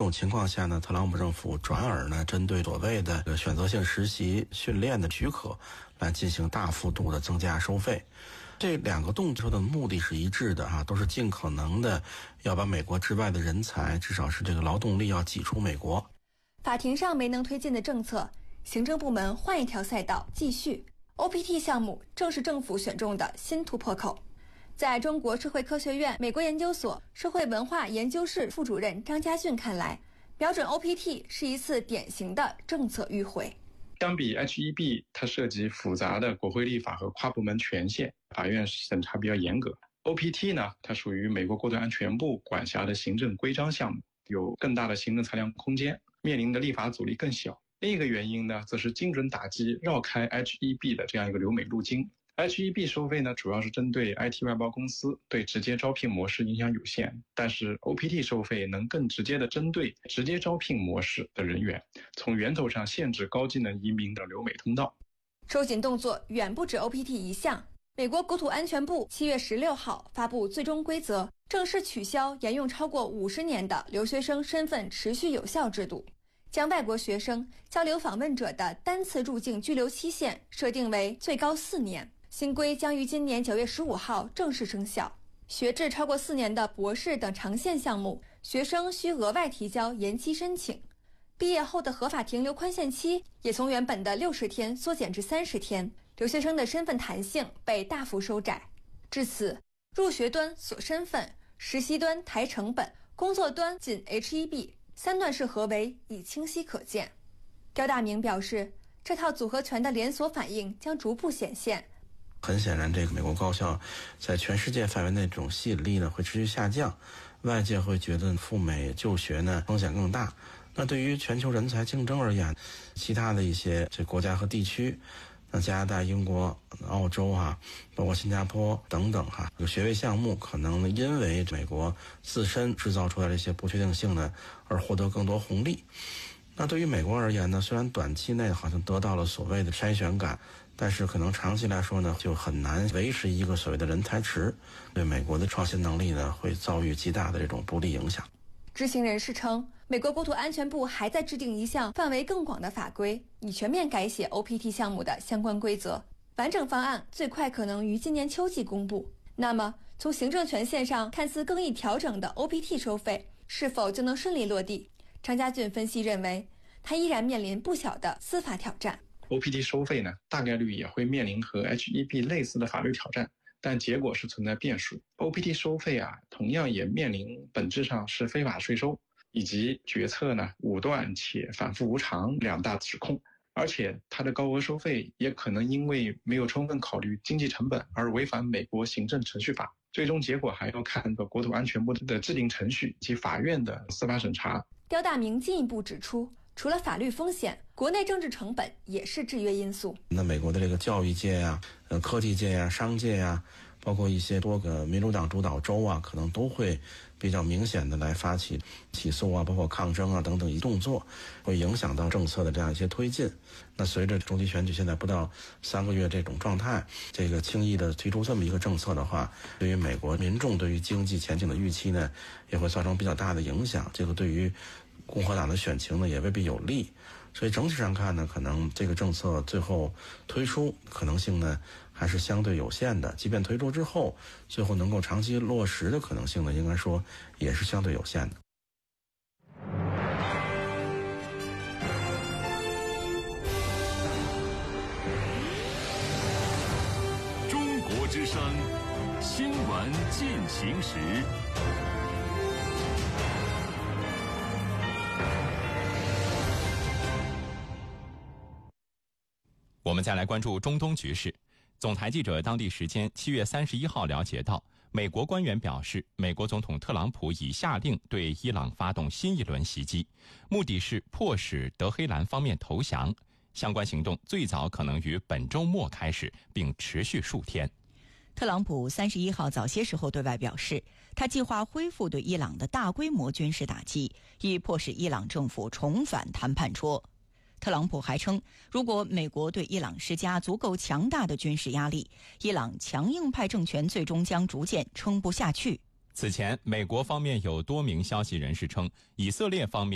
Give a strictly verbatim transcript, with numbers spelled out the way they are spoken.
种情况下呢，特朗普政府转而呢针对所谓的选择性实习训练的许可来进行大幅度的增加收费。这两个动作的目的是一致的啊，都是尽可能的要把美国之外的人才，至少是这个劳动力要挤出美国。 法庭上没能推进的政策，行政部门换一条赛道继续。O P T 项目正是政府选中的新突破口。在中国社会科学院美国研究所社会文化研究室副主任张家俊看来，标准 O P T 是一次典型的政策迂回。 相比 H 一 B， 它涉及复杂的国会立法和跨部门权限，法院审查比较严格。O P T 呢，它属于美国国土安全部管辖的行政规章项目，有更大的行政裁量空间，面临的立法阻力更小。另一个原因呢，则是精准打击绕开 H 一 B 的这样一个留美路径。H 一 B 收费呢，主要是针对 I T 外包公司，对直接招聘模式影响有限。但是 O P T 收费能更直接的针对直接招聘模式的人员，从源头上限制高技能移民的留美通道。 收紧动作远不止 O P T 一项。美国国土安全部七月十六号发布最终规则，正式取消沿用超过五十年的留学生身份持续有效制度，将外国学生交流访问者的单次入境居留期限设定为最高四年。新规将于今年九月十五号正式生效。学制超过四年的博士等长线项目，学生需额外提交延期申请。毕业后的合法停留宽限期也从原本的六十天缩减至三十天，留学生的身份弹性被大幅收窄。至此，入学端锁身份，实习端抬成本，工作端仅 H 一 B， 三段式合围已清晰可见。刁大明表示，这套组合拳的连锁反应将逐步显现。 很显然，这个美国高校在全世界范围内这种吸引力呢会持续下降，外界会觉得赴美就学呢风险更大。那对于全球人才竞争而言，其他的一些这国家和地区，那加拿大、英国、澳洲啊，包括新加坡等等哈、啊，有学位项目可能因为美国自身制造出来的一些不确定性呢，而获得更多红利。那对于美国而言呢，虽然短期内好像得到了所谓的筛选感，但是可能长期来说呢，就很难维持一个所谓的人才池，对美国的创新能力呢，会遭遇极大的这种不利影响。 知情人士称，美国国土安全部还在制定一项范围更广的法规，以全面改写 O P T 项目的相关规则。完整方案最快可能于今年秋季公布。那么，从行政权限上看似更易调整的 O P T 收费，是否就能顺利落地？张家俊分析认为，它依然面临不小的司法挑战。 O P T 收费呢，大概率也会面临和 H 一 B 类似的法律挑战，但结果是存在变数。O P T 收费啊，同样也面临本质上是非法税收，以及决策呢武断且反复无常两大指控。而且它的高额收费也可能因为没有充分考虑经济成本而违反美国行政程序法。最终结果还要看国土安全部的制定程序及法院的司法审查。 刁大明进一步指出，除了法律风险，国内政治成本也是制约因素。 那美国的这个教育界呀、呃科技界呀、商界呀，包括一些多个民主党主导州啊，可能都会比较明显的来发起起诉啊，包括抗争啊等等一动作，会影响到政策的这样一些推进。那随着中期选举现在不到三个月这种状态，这个轻易的推出这么一个政策的话，对于美国民众对于经济前景的预期呢，也会造成比较大的影响。这个对于共和党的选情呢，也未必有利。所以整体上看呢，可能这个政策最后推出可能性呢还是相对有限的，即便推出之后，最后能够长期落实的可能性呢，应该说也是相对有限的。 中国之声新闻进行时。我们再来关注中东局势。总台记者当地时间七月三十一号了解到，美国官员表示，美国总统特朗普已下令对伊朗发动新一轮袭击，目的是迫使德黑兰方面投降。相关行动最早可能于本周末开始，并持续数天。 特朗普三十一号早些时候对外表示，他计划恢复对伊朗的大规模军事打击，以迫使伊朗政府重返谈判桌。特朗普还称，如果美国对伊朗施加足够强大的军事压力，伊朗强硬派政权最终将逐渐撑不下去。 此前，美国方面有多名消息人士称，以色列方面